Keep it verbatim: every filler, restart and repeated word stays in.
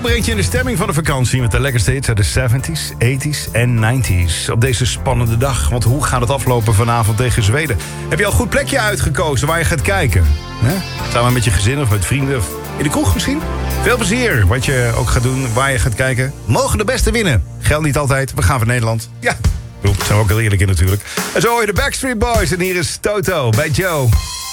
brengt je in de stemming van de vakantie met de lekkerste hits uit de zeventies, tachtiger en negentiger. Op deze spannende dag, want hoe gaat het aflopen vanavond tegen Zweden? Heb je al een goed plekje uitgekozen waar je gaat kijken? He? Samen met je gezin of met vrienden of in de kroeg misschien? Veel plezier wat je ook gaat doen, waar je gaat kijken. Mogen de beste winnen? Geldt niet altijd, we gaan voor Nederland. Ja, daar zijn we ook heel eerlijk in natuurlijk. En zo hoor je de Backstreet Boys en hier is Toto bij Joe.